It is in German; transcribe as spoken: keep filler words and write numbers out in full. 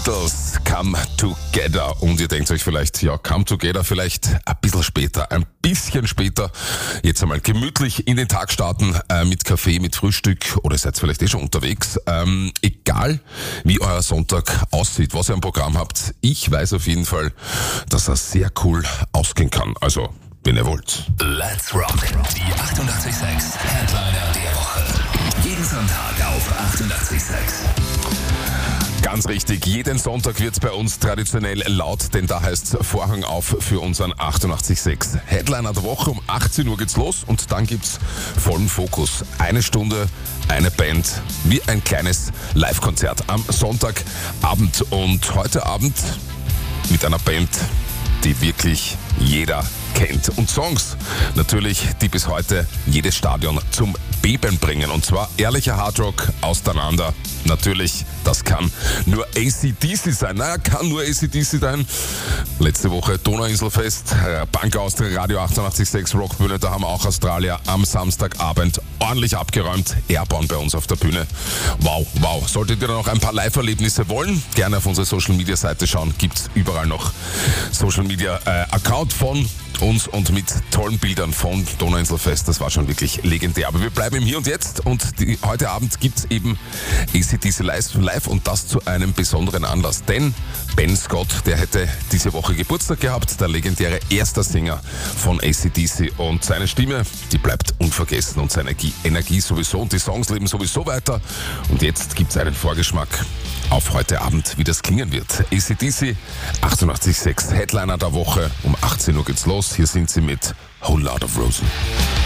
Beatles, Come Together. Und ihr denkt euch vielleicht, ja, Come Together vielleicht ein bisschen später, ein bisschen später. Jetzt einmal gemütlich in den Tag starten äh, mit Kaffee, mit Frühstück oder ihr seid vielleicht eh schon unterwegs. Ähm, egal, wie euer Sonntag aussieht, was ihr am Programm habt, ich weiß auf jeden Fall, dass er sehr cool ausgehen kann. Also, wenn ihr wollt. Let's rock. Die achtundachtzig Komma sechs Headliner der Woche. Jeden Sonntag auf achtundachtzig Komma sechs. Ganz richtig, jeden Sonntag wird's bei uns traditionell laut, denn da heißt's Vorhang auf für unseren achtundachtzig Komma sechs Headliner der Woche. Um achtzehn Uhr geht's los und dann gibt's vollen Fokus. Eine Stunde, eine Band, wie ein kleines Live-Konzert am Sonntagabend. Und heute Abend mit einer Band, die wirklich jeder kennt. Und Songs natürlich, die bis heute jedes Stadion zum Beben bringen. Und zwar ehrlicher Hardrock auseinander. Natürlich, das kann nur A C D C sein. Naja, kann nur A C D C sein. Letzte Woche Donauinselfest, Bank Austria, Radio achtundachtzig Komma sechs, Rockbühne, da haben wir auch Australier am Samstagabend ordentlich abgeräumt. Airborne bei uns auf der Bühne. Wow, wow. Solltet ihr noch ein paar Live-Erlebnisse wollen, gerne auf unsere Social-Media-Seite schauen. Gibt's überall noch Social-Media-Account von uns und mit tollen Bildern von Donauinselfest. Das war schon wirklich legendär. Aber wir bleiben im Hier und Jetzt und die, heute Abend gibt's eben A C D C live und das zu einem besonderen Anlass. Denn Ben Scott, der hätte diese Woche Geburtstag gehabt, der legendäre erste Sänger von A C D C. Und seine Stimme, die bleibt unvergessen und seine Energie sowieso und die Songs leben sowieso weiter. Und jetzt gibt's einen Vorgeschmack auf heute Abend, wie das klingen wird. A C D C, achtundachtzig Komma sechs Headliner der Woche. Um achtzehn Uhr geht's los. Hier sind sie mit Whole Lotta of Rosen.